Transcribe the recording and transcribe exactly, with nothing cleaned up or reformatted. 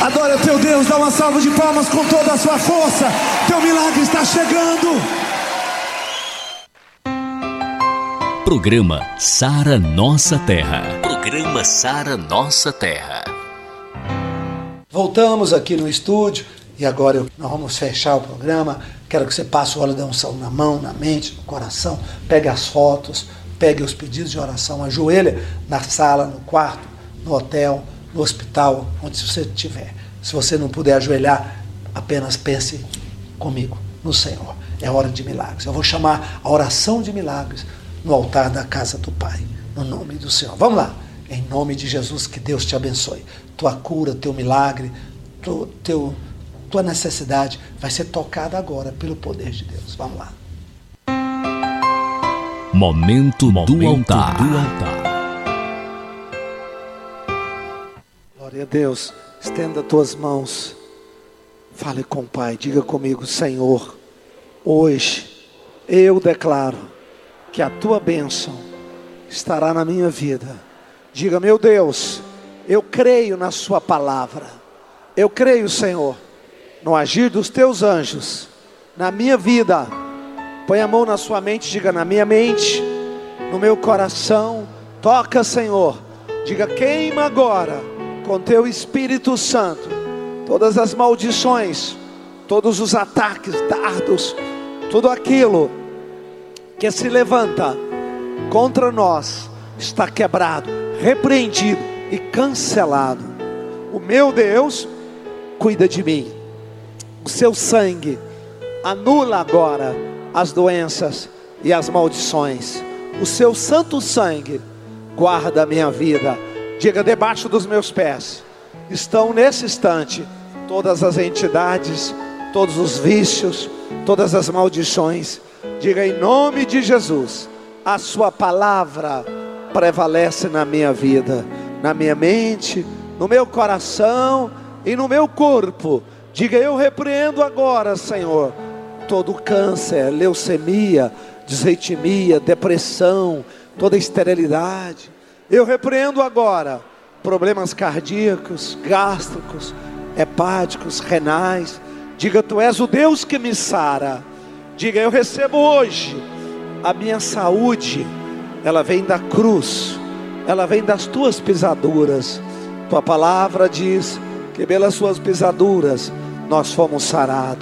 Adore o teu Deus, dá uma salva de palmas com toda a sua força. Teu milagre está chegando. Programa Sara Nossa Terra. Programa Sara Nossa Terra. Voltamos aqui no estúdio e agora eu, nós vamos fechar o programa. Quero que você passe o óleo da unção na mão, na mente, no coração. Pegue as fotos, pegue os pedidos de oração, ajoelha na sala, no quarto, no hotel, no hospital, onde você estiver. Se você não puder ajoelhar, apenas pense comigo no Senhor. É hora de milagres. Eu vou chamar a oração de milagres no altar da casa do Pai, no nome do Senhor. Vamos lá. Em nome de Jesus, que Deus te abençoe. Tua cura, teu milagre, tu, teu, tua necessidade vai ser tocada agora pelo poder de Deus. Vamos lá. Momento, Momento do altar. Do altar. Glória a Deus. Estenda tuas mãos. Fale com o Pai. Diga comigo: Senhor, hoje eu declaro que a tua bênção estará na minha vida. Diga: meu Deus, eu creio na sua palavra. Eu creio, Senhor, no agir dos teus anjos na minha vida. Põe a mão na sua mente, diga: na minha mente, no meu coração. Toca, Senhor. Diga: queima agora com teu Espírito Santo todas as maldições, todos os ataques, dardos, tudo aquilo que se levanta contra nós está quebrado, repreendido e cancelado. O meu Deus cuida de mim. O seu sangue anula agora as doenças e as maldições. O seu santo sangue guarda a minha vida. Diga: debaixo dos meus pés estão nesse instante todas as entidades, todos os vícios, todas as maldições. Diga: em nome de Jesus, a sua palavra prevalece na minha vida, na minha mente, no meu coração e no meu corpo. Diga: eu repreendo agora, Senhor, todo câncer, leucemia, disritmia, depressão, toda esterilidade. Eu repreendo agora problemas cardíacos, gástricos, hepáticos, renais. Diga: tu és o Deus que me sara. Diga: eu recebo hoje a minha saúde. Ela vem da cruz, ela vem das tuas pisaduras. Tua palavra diz que pelas suas pisaduras nós fomos sarados.